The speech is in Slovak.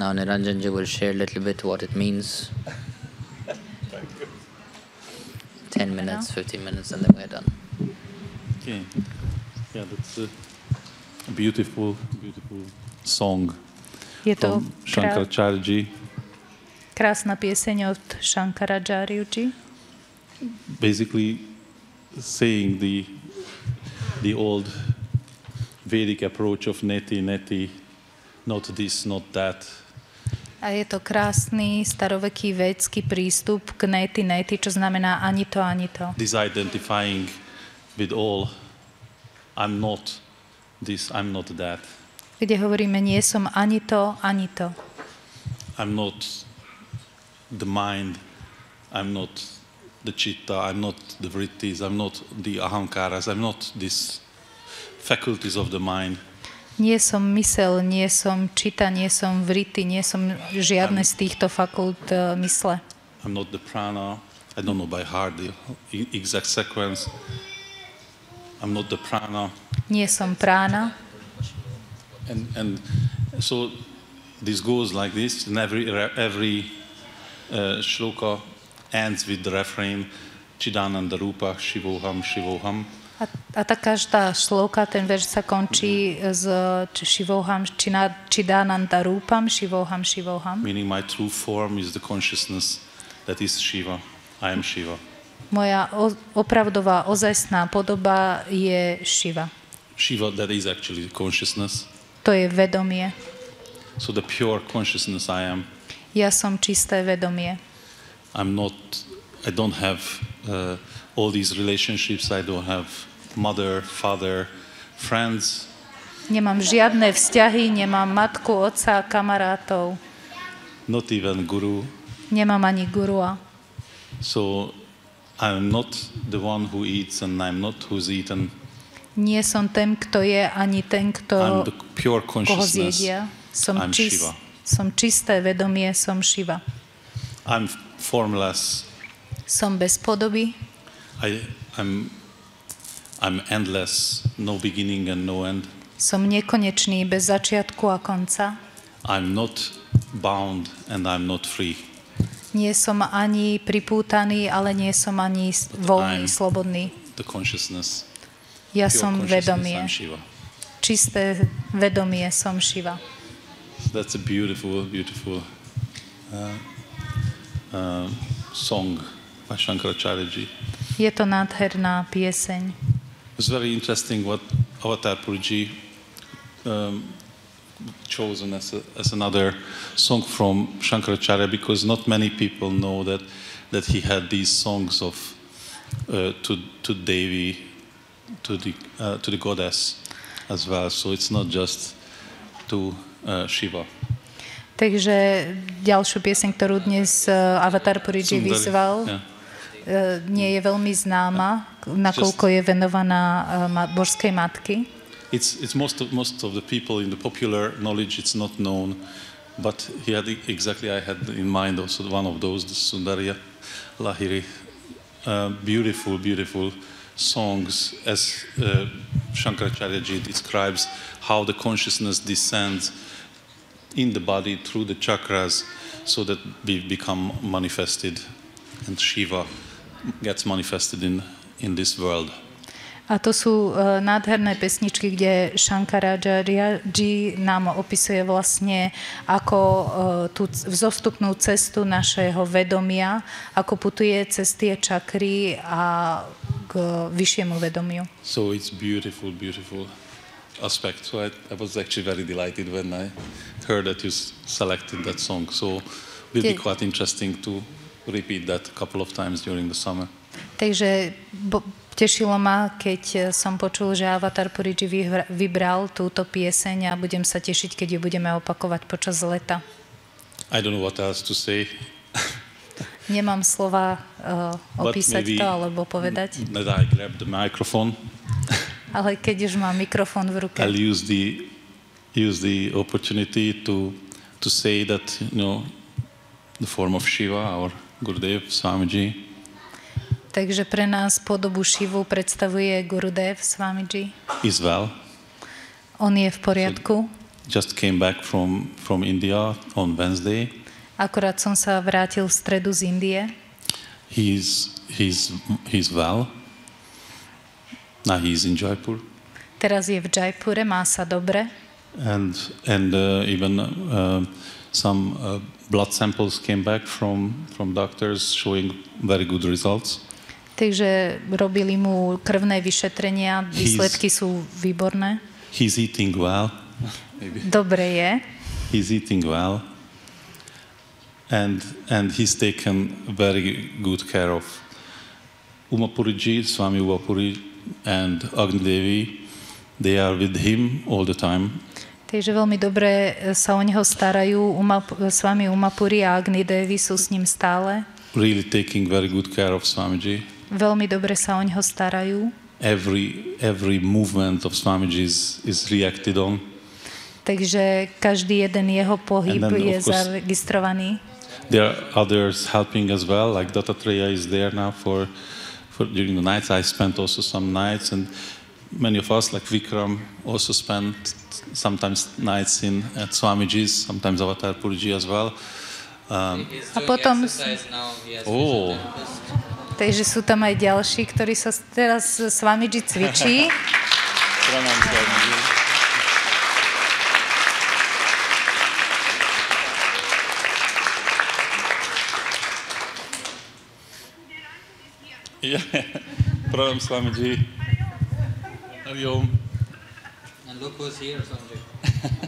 Now Niranjanji will share a little bit what it means. 10 minutes, 15 minutes, and then we're done. Okay. Yeah, that's a beautiful, beautiful song from Shankaracharya. Krásna pieseň od Shankaracharya. Basically saying the old Vedic approach of neti, not this, not that. A je to krásny staroveký védsky prístup k neti, čo znamená ani to, ani to. This identifying with all, I'm not this, I'm not that. Kde hovoríme, nie som ani to, ani to. I'm not the mind, I'm not the chitta, I'm not the vrittis, I'm not the ahankaras, I'm not these faculties of the mind. Nie som mysel, nie som čita, nie som vriti, nie som žiadne z týchto fakult mysle. I'm not the prana, I don't know by heart the exact sequence. I'm not the prana. Nie som prána. And so this goes like this, and every shloka ends with the refrain Chidananda Rupa Shivoham Shivoham. A tak každá šlovka, ten verš sa končí s Shivoham, Chidananda Rupam, Shivoham, Shivoham. Meaning my true form is the consciousness that is Shiva. I am Shiva. Moja opravdová, ozajstná podoba je Shiva. Shiva, that is actually consciousness. To je vedomie. So the pure consciousness I am. Ja som čisté vedomie. I don't have all these relationships. I don't have mother, father, friends. Nemám žiadne vzťahy, nemám matku, otca, kamarátov. Not even guru. Nemám ani gurua. So I'm not the one who eats and I'm not who's eaten. Nie som ten, kto je, ani ten, I'm the pure koho consciousness. zjedia. I'm Shiva. Som čisté vedomie, som Shiva. I'm formless. Som bez podoby. I'm endless, no beginning and no end. Som nekonečný, bez začiatku a konca. I'm not bound and I'm not free. Nie som ani pripútaný, ale nie som ani voľný, slobodný. The consciousness. Ja Pure som consciousness, vedomie. I'm Shiva. Čisté vedomie, som Shiva. That's a beautiful, beautiful song by Shankaracharya. Je to nádherná pieseň. It's very interesting what Avatar Puriji chosen as another song from Shankaracharya, because not many people know that he had these songs of to Devi, to the goddess as well. So it's not just to Shiva. Takže ďalšiu pieseň, ktorú dnes Avatar Puriji vyzval, nie je veľmi známa, nakoľko je venovaná božskej matky. It's most of the people in the popular knowledge, it's not known, but he had exactly, I had in mind also one of those, the Sundariya Lahiri, beautiful, beautiful songs as Shankaracharya Ji describes how the consciousness descends in the body through the chakras so that we become manifested and Shiva gets manifested in this world. A to sú nádherné pesničky, kde Shankaracharya Ji nám opisuje vlastne ako tú vzostupnú cestu našeho vedomia, ako putuje cez tie čakry a k vyššiemu vedomiu. So it's beautiful, beautiful aspect. So I was actually very delighted when I heard that you selected that song. So it will be quite interesting to repeat that a couple of times during the summer. Takže tešilo ma, keď som počul, že Avatar Puriji vybral túto pieseň a budem sa tešiť, keď ju budeme opakovať počas leta. I don't know what else to say. Nemám slova opísať to alebo povedať. That I grab the microphone. Ale keď už mám mikrofón v ruke. I'll use the opportunity to say that, the form of Shiva, our Gurudev Swamiji. Takže pre nás podobu Shivu predstavuje Gurudev Swamiji. Is well. On je v poriadku. So just came back from India on Wednesday. Akorát som sa vrátil v stredu z Indie. He's well. Now he's in Jaipur. Teraz je v Jaipure, má sa dobre. And even some blood samples came back from doctors showing very good results. Takže robili mu krvné vyšetrenia, výsledky sú výborné. He's eating well. Maybe. Dobre je. He's eating well. And he's taken very good care of. Umapuriji, Swami Umapuri and Agni Devi, they are with him all the time. Takže veľmi dobre sa o neho starajú. Swami Umapuri a Agni Devi sú s ním stále. Really taking very good care of Swamiji. Veľmi dobre sa o neho starajú. Every movement of Swamiji is reacted on. Takže každý jeden jeho pohyb je zaregistrovaný. There are others helping as well, like Dattatreya is there now for during the nights. I spent also some nights, and many of us, like Vikram, also spent sometimes nights at Swamiji's, sometimes Avatar Puriji as well. A potom... Oh. Takže sú tam aj ďalší, ktorí sa teraz Swamiji cvičí. Yeah, Pranam Swamiji. Hariom. And look who's here, Swamiji.